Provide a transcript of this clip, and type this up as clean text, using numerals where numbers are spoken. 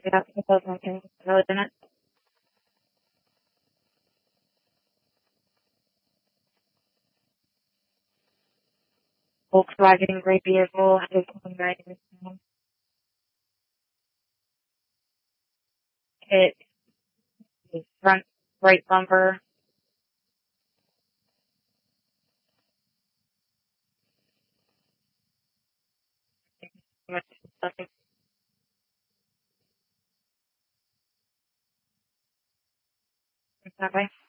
Yeah, it does make sense, doesn't it? Volkswagen, great vehicle. I just driving hit the front right bumper. Okay.